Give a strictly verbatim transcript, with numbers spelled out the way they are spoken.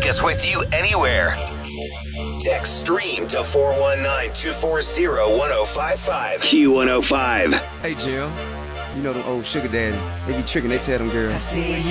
us with you anywhere. Text STREAM to four one nine, two four zero, one zero five five. Q one oh five. Hey, Jim. You know them old sugar daddy. They be tricking, they tell them girls.